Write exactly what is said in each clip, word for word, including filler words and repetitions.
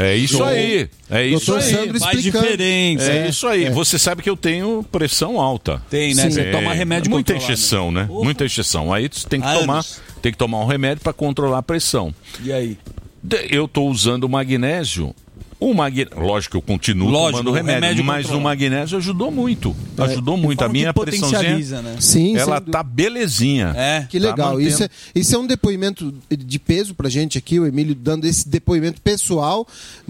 É isso Show. aí. É isso doutor aí. Sandro Faz explicando. diferença. É, É, isso aí. é. Você sabe que eu tenho pressão alta. Tem, né? Sim. Você É, toma remédio muita controlado. injeção, né? Opa. Muita injeção. Aí você tem que Há tomar, anos. tem que tomar um remédio para controlar a pressão. E aí? De- Eu estou usando o magnésio. O magne... Lógico que eu continuo Lógico, tomando o remédio, remédio mas controlado. o magnésio ajudou muito. Ajudou muito. A Falam minha que pressãozinha, potencializa, né? Sim, ela sem tá belezinha. É. Que Tá legal. mantendo. Isso é, isso é um depoimento de peso pra gente aqui, o Emílio dando esse depoimento pessoal,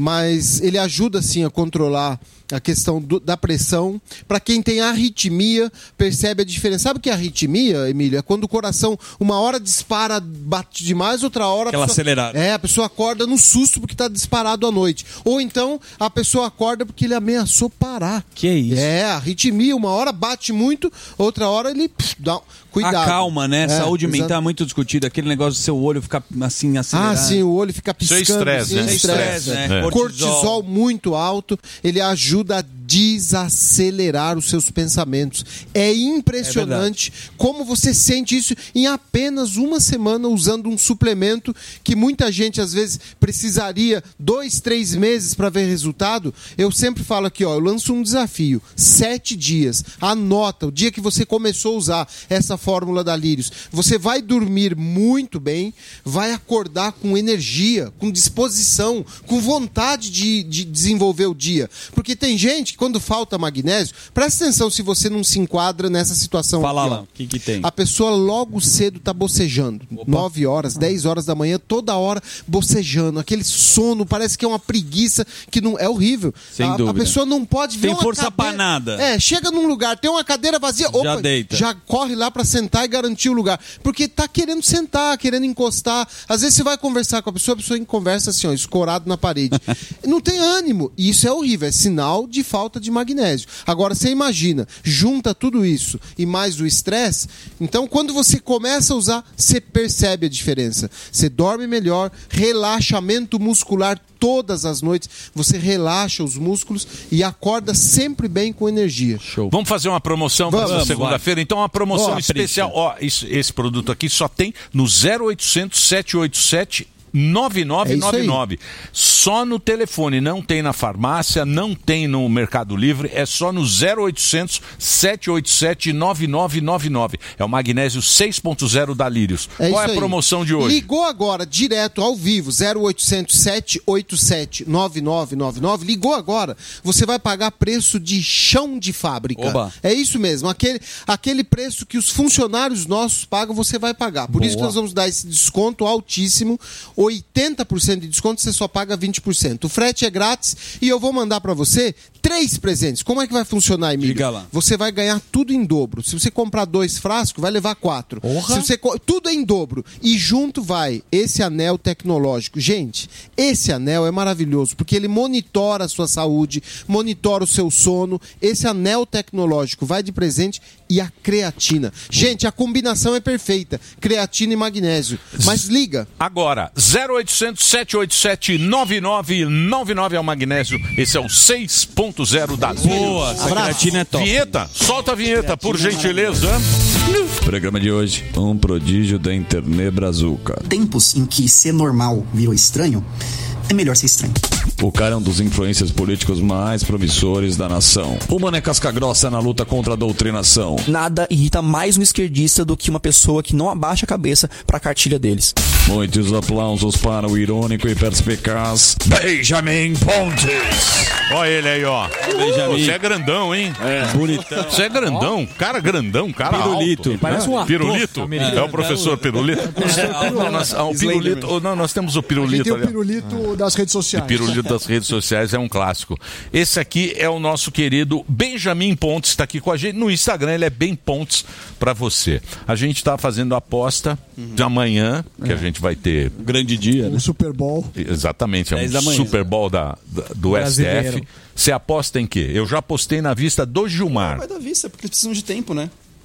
mas ele ajuda assim a controlar a questão do- da pressão. Para quem tem arritmia, percebe a diferença. Sabe o que é arritmia, Emílio? É quando o coração uma hora dispara, bate demais, outra hora... a Aquela pessoa- acelerada. É, a pessoa acorda no susto porque está disparado à noite. Ou então a pessoa acorda porque ele ameaçou parar. Que isso? É, arritmia, uma hora bate muito, outra hora ele pff, dá cuidado. A calma, né? É, Saúde mental exato. é muito discutida. Aquele negócio do seu olho ficar assim, acelerado. Ah, sim, o olho fica Isso é piscando. estresse, assim, né? é Estresse, né? É. Cortisol. Cortisol muito alto, ele ajuda a desacelerar os seus pensamentos. É impressionante como você sente isso em apenas uma semana usando um suplemento que muita gente às vezes precisaria dois, três meses para ver resultado. Eu sempre falo aqui, ó, eu lanço um desafio, sete dias. Anota o dia que você começou a usar essa fórmula da Lírios. Você vai dormir muito bem, vai acordar com energia, com disposição, com vontade de, de desenvolver o dia. Porque tem gente que quando falta magnésio, presta atenção se você não se enquadra nessa situação. Fala aqui, lá, ó. o que que tem? A pessoa logo cedo tá bocejando. nove horas, dez horas da manhã, toda hora bocejando. Aquele sono, parece que é uma preguiça que não é horrível. Sem a, a dúvida. pessoa não pode ver Tem uma força cadeira- pra nada. É, chega num lugar, tem uma cadeira vazia, opa, deita. já corre lá pra sentar e garantir o lugar. Porque tá querendo sentar, querendo encostar. Às vezes você vai conversar com a pessoa, a pessoa conversa assim, ó, escorado na parede. Não tem ânimo. E isso é horrível, é sinal de falta de magnésio. Agora, você imagina, junta tudo isso e mais o estresse, então quando você começa a usar, você percebe a diferença. Você dorme melhor, relaxamento muscular todas as noites, você relaxa os músculos e acorda sempre bem com energia. Show. Vamos fazer uma promoção para Vamos, essa segunda-feira? Então, uma promoção Ó, especial. Ó, isso- esse produto aqui só tem no zero oitocentos, sete oito sete, nove nove nove nove. Só no telefone, não tem na farmácia, não tem no Mercado Livre, é só no zero oitocentos, sete oito sete, nove nove nove nove. É o magnésio seis ponto zero da Lírios. É Qual é isso a aí. promoção de hoje? Ligou agora, direto, ao vivo, zero oitocentos, sete oito sete, nove nove nove nove. Ligou agora, você vai pagar preço de chão de fábrica. Oba. É isso mesmo, aquele, aquele preço que os funcionários nossos pagam, você vai pagar. Por isso que nós vamos dar esse desconto altíssimo, oitenta por cento de desconto, você só paga vinte por cento. O frete é grátis e eu vou mandar para você três presentes. Como é que vai funcionar, Emílio? Diga lá. Você vai ganhar tudo em dobro. Se você comprar dois frascos, vai levar quatro. Porra. Se você co- tudo é em dobro. E junto vai esse anel tecnológico. Gente, esse anel é maravilhoso, porque ele monitora a sua saúde, monitora o seu sono. Esse anel tecnológico vai de presente e a creatina. Gente, a combinação é perfeita. Creatina e magnésio. Mas liga. Agora, zero oitocentos, sete oito sete, nove nove nove nove é o magnésio. Esse é o seis ponto zero da Lírios. Boa, essa Abraço. creatina é top. Vinheta, solta a vinheta, por gentileza. Programa de hoje, um prodígio da internet brazuca. Tempos em que ser normal virou estranho, é melhor ser estranho. O cara é um dos influencers políticos mais promissores da nação. O mano é casca grossa na luta contra a doutrinação. Nada irrita mais um esquerdista do que uma pessoa que não abaixa a cabeça para a cartilha deles. Muitos aplausos para o irônico e perspicaz Benjamin Pontes. Olha ele aí, ó. Benjamin. Você é grandão, hein? Bonitão. Você é grandão, cara grandão, cara Pirulito. alto. Parece um ator Pirulito? americano. É o professor Pirulito? Não, nós, ah, o pirulito oh, não, nós temos o E Pirulito tem o ali. pirulito das redes sociais. O Pirulito das redes sociais é um clássico. Esse aqui é o nosso querido Benjamin Pontes, está aqui com a gente. No Instagram ele é bem Pontes para você. A gente está fazendo a aposta de amanhã, que a gente vai ter. Grande dia, né? O Super Bowl. Exatamente, é dez da um manhã. Super Bowl da, da- do Brasileiro. S T F. Você aposta em quê? Eu já apostei na vista do Gilmar. Vai dar vista, porque eles precisam de tempo, né?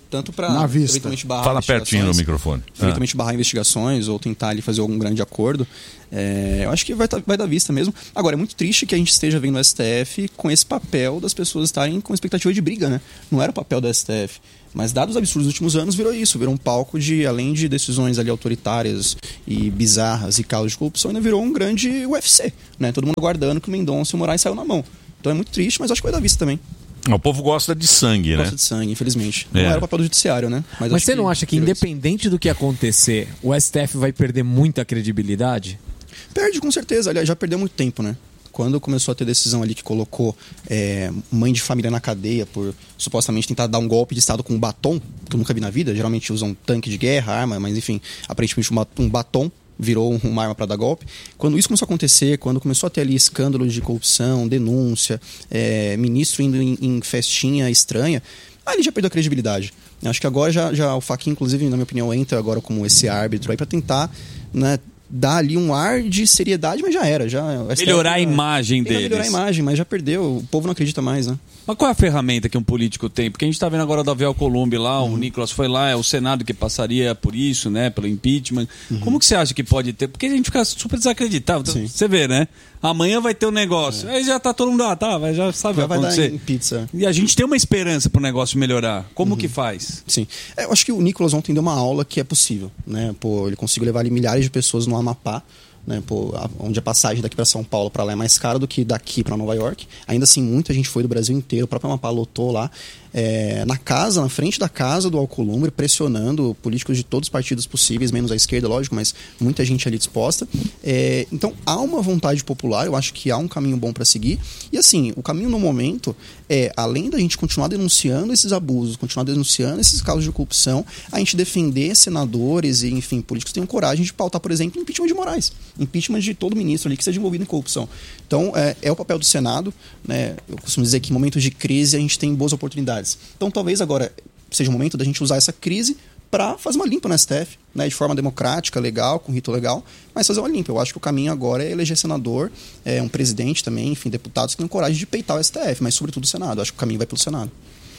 tanto para Na vista. eventualmente barrar Fala pertinho no investigações, microfone. eventualmente barrar investigações ou tentar ali fazer algum grande acordo. É, eu acho que vai, tá, vai dar vista mesmo. Agora, é muito triste que a gente esteja vendo o S T F com esse papel das pessoas estarem com expectativa de briga, né? Não era o papel do S T F. Mas, dados os absurdos dos últimos anos, virou isso. Virou um palco de, além de decisões ali autoritárias e bizarras e casos de corrupção, ainda virou um grande U F C, né? Todo mundo aguardando que o Mendonça e o Moraes saiam na mão. Então é muito triste, mas acho que vai dar vista também. O povo gosta de sangue, né? Gosta de sangue, infelizmente. É. Não era o papel do judiciário, né? Mas acho você não acha que, virou isso. independente do que acontecer, o S T F vai perder muita credibilidade? Perde, com certeza. Aliás, já perdeu muito tempo, né? Quando começou a ter decisão ali que colocou é, mãe de família na cadeia por supostamente tentar dar um golpe de Estado com um batom, que eu nunca vi na vida, geralmente usam um tanque de guerra, arma, mas enfim, aparentemente um batom virou uma arma para dar golpe. Quando isso começou a acontecer, quando começou a ter ali escândalos de corrupção, denúncia, é, ministro indo em, em festinha estranha, aí ele já perdeu a credibilidade. Eu acho que agora já, já o Fachin, inclusive, na minha opinião, entra agora como esse árbitro aí para tentar, né, dar ali um ar de seriedade, mas já era. Já, Melhorar a imagem deles. deles. Melhorar a imagem, mas já perdeu. O povo não acredita mais, né? Mas qual é a ferramenta que um político tem? Porque a gente está vendo agora o Davi Alcolumbre lá, uhum. o Nicolas foi lá, é o Senado que passaria por isso, né? Pelo impeachment. Uhum. Como que você acha que pode ter? Porque a gente fica super desacreditado. Sim. Você vê, né? Amanhã vai ter um negócio. É. Aí já tá todo mundo, ah, tá, já sabe o que vai acontecer. Dar em pizza. E a gente tem uma esperança para o negócio melhorar. Como uhum. que faz? Sim. É, eu acho que o Nicolas ontem deu uma aula que é possível, né? Pô, ele conseguiu levar ali milhares de pessoas no Amapá. Né, pô, onde a passagem daqui para São Paulo para lá é mais cara do que daqui para Nova York. Ainda assim, muita gente foi do Brasil inteiro. O próprio Amapá lotou lá. É, na casa, na frente da casa do Alcolumbre, pressionando políticos de todos os partidos possíveis, menos a esquerda, lógico, mas muita gente ali disposta. É, então, há uma vontade popular, eu acho que há um caminho bom para seguir. E assim, o caminho no momento é, além da gente continuar denunciando esses abusos, continuar denunciando esses casos de corrupção, a gente defender senadores e, enfim, políticos que tenham coragem de pautar, por exemplo, impeachment de Moraes, impeachment de todo ministro ali que seja envolvido em corrupção. Então, é, é o papel do Senado, né? Eu costumo dizer que em momentos de crise a gente tem boas oportunidades. Então, talvez agora seja o momento da gente usar essa crise para fazer uma limpa no S T F, né, de forma democrática, legal, com rito legal, mas fazer uma limpa. Eu acho que o caminho agora é eleger senador, é, um presidente também, enfim, deputados que tenham coragem de peitar o S T F, mas sobretudo o Senado. Eu acho que o caminho vai pelo Senado.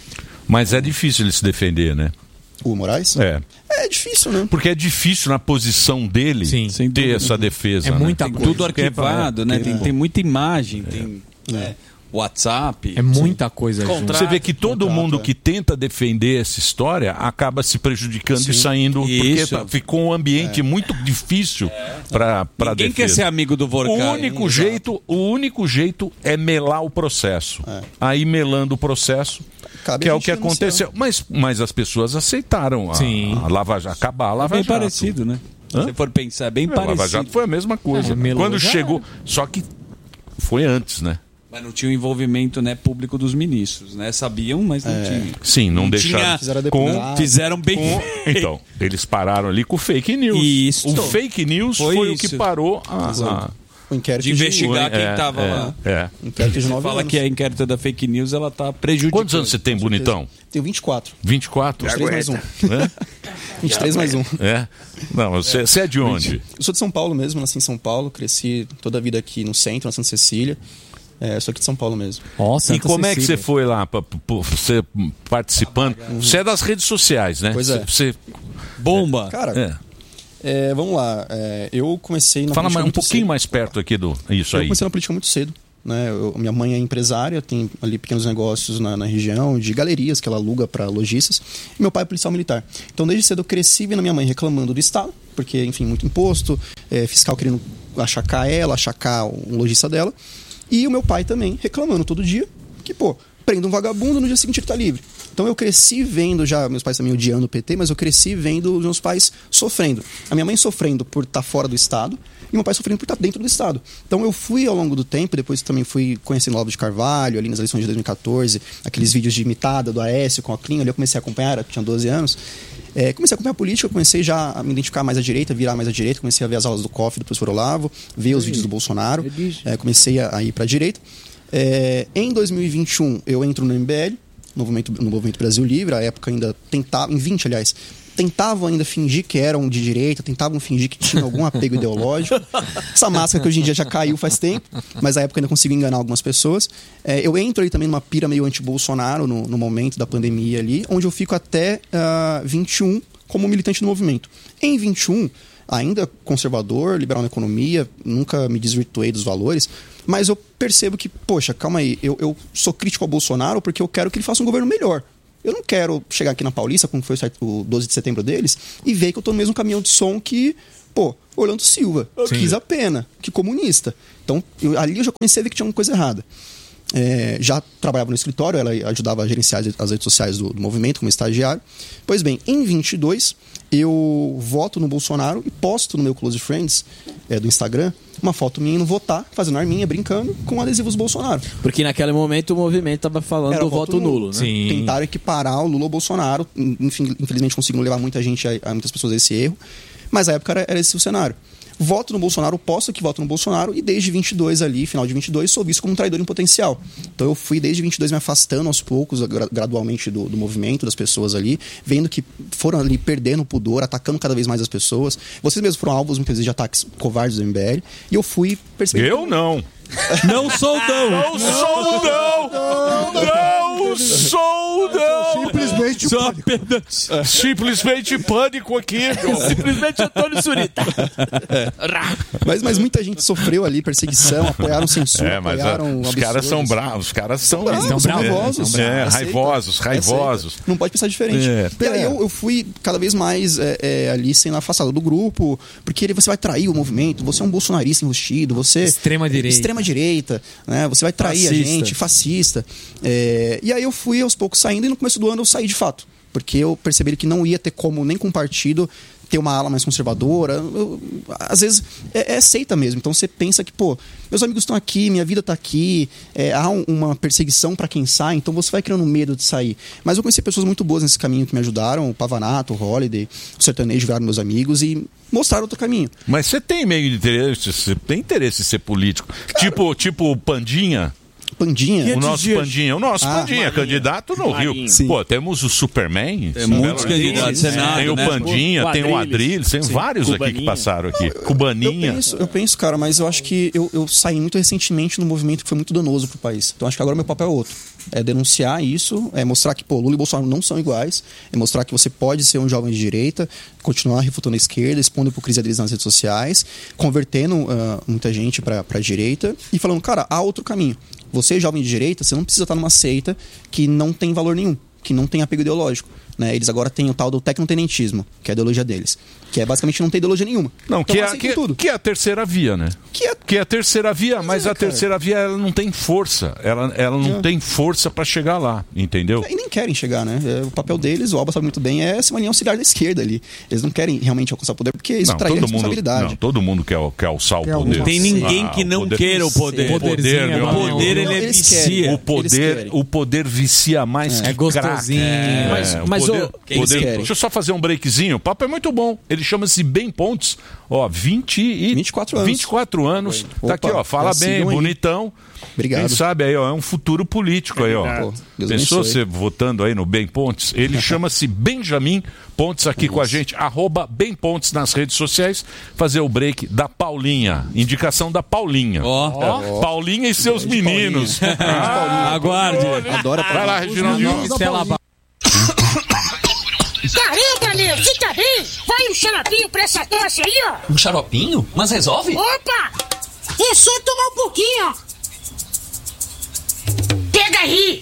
Mas é difícil ele se defender, né? O Moraes? É. É difícil, né? Porque é difícil na posição dele Sim, ter essa defesa. É né? muita Tem coisa. tudo arquivado, é, né? é. Tem, tem muita imagem, tem é. WhatsApp. É muita coisa junto. Contrato, Você vê que todo contrato, mundo é. que tenta defender essa história acaba se prejudicando Sim. e saindo, porque Isso. tá- ficou um ambiente É. muito difícil para para Ninguém defesa. quer ser amigo do O Vorcai. único Exato. jeito, o único jeito é melar o processo. É. Aí melando o processo, Cabe que a é o gente que denunciar. aconteceu. Mas, mas as pessoas aceitaram a, Sim. a Lava Jato, acabar a Lava Bem Jato. parecido, né? Hã? Se for pensar, é bem É, a Lava parecido. Jato foi a mesma coisa. É, melou Quando já. chegou, só que foi antes, né? Mas não tinha o envolvimento, né, público dos ministros, né? Sabiam, mas não tinha. Sim, não, Não deixaram. tinha- Fizeram a com, depurada. Fizeram bem com- feito. então, eles pararam ali com o fake news. Isso. O fake news Foi foi, o isso. que parou a. a O inquérito De investigar quem é, tava é, lá. é. Inquérito de Você nove fala anos. que a inquérito da fake news, ela tá prejudicando. Quantos anos você tem, bonitão? Tenho vinte e quatro. vinte e quatro? vinte e três mais um. É? vinte e três mais um. É? Não, você, você é de onde? Eu sou de São Paulo mesmo, nasci em São Paulo, cresci toda a vida aqui no centro, na Santa Cecília. É, sou aqui de São Paulo mesmo. Ó, E Santa como é que você Cecília. foi lá, pra, pra- você participando? Você é das redes sociais, né? Pois é. Você, Bomba. Cara, é. é, vamos lá. É, eu comecei na Fala política mais, um muito pouquinho cedo. mais perto aqui do. Isso Eu aí. comecei na política muito cedo. Né? Eu- minha mãe é empresária, tem ali pequenos negócios na, na região, de galerias que ela aluga para lojistas. E meu pai é policial militar. Então, desde cedo eu cresci vendo a minha mãe reclamando do Estado, porque, enfim, muito imposto, é, fiscal querendo achacar ela, achacar um lojista dela. E o meu pai também reclamando todo dia que, pô, prenda um vagabundo, no dia seguinte ele tá livre. Então eu cresci vendo já, meus pais também odiando o P T, mas eu cresci vendo os meus pais sofrendo. A minha mãe sofrendo por estar fora do Estado e meu pai sofrendo por estar dentro do Estado. Então eu fui ao longo do tempo, depois também fui conhecendo o Olavo de Carvalho, ali nas eleições de dois mil e catorze, aqueles vídeos de imitada do Aécio com a Clean, ali eu comecei a acompanhar, eu tinha doze anos. É, comecei a acompanhar a política, comecei já a me identificar mais à direita, virar mais à direita, comecei a ver as aulas do C O F do professor Olavo, ver os vídeos do Bolsonaro, é, comecei a, a ir para a direita. É, em dois mil e vinte e um eu entro no M B L, no Movimento, no Movimento Brasil Livre, a época ainda tentava, em vinte aliás, tentavam ainda fingir que eram de direita, tentavam fingir que tinham algum apego ideológico. Essa máscara que hoje em dia já caiu faz tempo, mas na época ainda consigo enganar algumas pessoas. É, eu entro aí também numa pira meio anti-Bolsonaro no, no momento da pandemia ali, onde eu fico até uh, vinte e um como militante do movimento. Em vinte e um, ainda conservador, liberal na economia, nunca me desvirtuei dos valores, mas eu percebo que, poxa, calma aí, eu, eu sou crítico ao Bolsonaro porque eu quero que ele faça um governo melhor. Eu não quero chegar aqui na Paulista, como foi o doze de setembro deles, e ver que eu tô no mesmo caminhão de som que, pô, Orlando Silva, que quis a pena, que comunista. Então, eu, ali eu já comecei a ver que tinha uma coisa errada. É, já trabalhava no escritório, ela ajudava a gerenciar as redes sociais do, do movimento como estagiário. Pois bem, em vinte e dois, eu voto no Bolsonaro e posto no meu Close Friends é, do Instagram uma foto minha indo votar, fazendo arminha, brincando com adesivos Bolsonaro. Porque naquele momento o movimento estava falando Era do voto, voto nulo, nulo, né? Sim. Tentaram equiparar o Lula ao Bolsonaro. Enfim, infelizmente conseguiram levar muita gente, a, a muitas pessoas a esse erro. Mas na época era, era esse o cenário. Voto no Bolsonaro, posto que voto no Bolsonaro, e desde vinte e dois ali, final de vinte e dois, sou visto como um traidor em potencial. Então eu fui desde vinte e dois me afastando aos poucos, gradualmente do, do movimento, das pessoas ali, vendo que foram ali perdendo o pudor, atacando cada vez mais as pessoas. Vocês mesmos foram alvos muitas vezes de ataques covardes do M B L, e eu fui percebendo... Eu não. Não sou não. Não sou não. Não sou não. Simplesmente Sou pânico. apenas... Simplesmente pânico aqui. Simplesmente Antônio Surita. Mas, mas muita gente sofreu ali perseguição, apoiaram censura, É, mas apoiaram ah, os absurdos. caras são bravos, os caras são, Bravos, são são bravos. raivosos. É, Aceita. raivosos, raivosos. Aceita. Não pode pensar diferente. É. E aí eu, eu fui cada vez mais é, é, ali sendo afastado do grupo, porque ele, você vai trair o movimento, você é um bolsonarista enrustido, você... Extrema-direita. Extrema-direita, né? Você vai trair Fascista. a gente, fascista. É, e aí eu fui aos poucos saindo, e no começo do ano eu saí de fato. Porque eu percebi que não ia ter como, nem com o partido, ter uma ala mais conservadora. Eu, às vezes é, é seita mesmo. Então você pensa que, pô, meus amigos estão aqui, minha vida está aqui, é, há um, uma perseguição para quem sai, então você vai criando medo de sair. Mas eu conheci pessoas muito boas nesse caminho que me ajudaram, o Pavanato, o Holiday, o Sertanejo viraram meus amigos e mostraram outro caminho. Mas você tem meio de interesse, você tem interesse em ser político. Cara, tipo, tipo o Pandinha. Pandinha? O nosso dias. Pandinha, o nosso Ah, Pandinha, Marinha. candidato no Marinha. Rio. Sim. Pô, temos o Superman. Tem muitos candidatos, Senado, Tem o né? Pandinha, O tem o Adriles, tem Sim. vários aqui Cubaninha. que passaram aqui. Eu Cubaninha. penso, eu penso, cara, mas eu acho que eu, eu saí muito recentemente num movimento que foi muito danoso pro país. Então acho que agora meu papel é outro. É denunciar isso, é mostrar que, pô, Lula e Bolsonaro não são iguais, é mostrar que você pode ser um jovem de direita, continuar refutando a esquerda, expondo a hipocrisia deles nas redes sociais, convertendo uh, muita gente pra, pra direita e falando, cara, há outro caminho. Você, jovem de direita, você não precisa estar numa seita que não tem valor nenhum, que não tem apego ideológico. Né? Eles agora têm o tal do tecnotenentismo, que é a ideologia deles. Que é basicamente não ter ideologia nenhuma. Não, então, que, é, aceitam que, tudo. que é a terceira via, né? Que é, que é a terceira via, mas é, a terceira via ela não tem força. Ela, ela não É. tem força pra chegar lá, entendeu? E nem querem chegar, né? É, o papel deles, o Alba sabe muito bem, é ser uma linha auxiliar da esquerda ali. Eles não querem realmente alcançar o poder porque isso Não, trai todo mundo, responsabilidade. não, todo mundo quer, quer alçar o Quer poder. alguma Tem ninguém Ah, que não poder- queira o poder. O poder, meu O amigo. poder, ele é Eles vicia. querem. O poder, querem. o poder vicia mais É que gostosinho. crack. Mas- É, o mas poder, o- poder- eles querem. Deixa eu só fazer um breakzinho. O papo é muito bom. Ele chama-se Bem Pontes. Ó, vinte e vinte e quatro anos. vinte e quatro anos. Oi. Tá aqui, Opa, ó. Fala já bem, sigam aí. bonitão. Obrigado. Quem sabe aí, ó, é um futuro político aí, ó. Pô, Deus Pensou abençoe. você votando aí no Bem Pontes? Ele chama-se Benjamin Pontes aqui com a gente, arroba Bem Pontes nas redes sociais. Fazer o break da Paulinha. Indicação da Paulinha. Ó. É. Paulinha e seus Grande meninos. Paulinha. Ah, Aguarde. Adoro a vai lá, Reginaldinho. Estela Ba- Caramba, meu, você tá bem? Vai um xaropinho pra essa tosse aí, ó. Um xaropinho? Mas resolve? Opa! É só tomar um pouquinho, ó. Pega aí.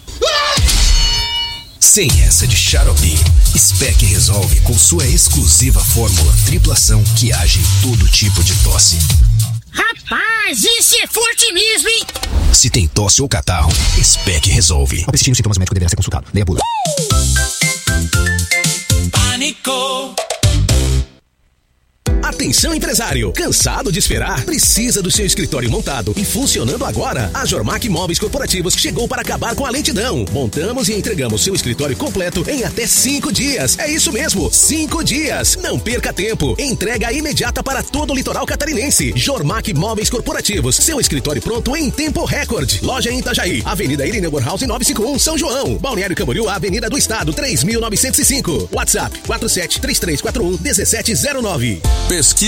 Sem essa de xarope, Spec resolve com sua exclusiva fórmula triplação que age em todo tipo de tosse. Rapaz, esse é forte mesmo, hein? Se tem tosse ou catarro, Spec resolve. Ao persistir nos sintomas, o médico deverá ser consultado. Leia a bula. Pânico. Atenção empresário, cansado de esperar? Precisa do seu escritório montado e funcionando agora? A Jormac Móveis Corporativos chegou para acabar com a lentidão. Montamos e entregamos seu escritório completo em até cinco dias. É isso mesmo, cinco dias. Não perca tempo. Entrega imediata para todo o litoral catarinense. Jormac Móveis Corporativos, seu escritório pronto em tempo recorde. Loja em Itajaí, Avenida Irineu Bornhausen novecentos e cinquenta e um, São João. Balneário Camboriú, Avenida do Estado, três mil novecentos e cinco. WhatsApp quatro sete três três quatro um um sete zero nove. Pesquisa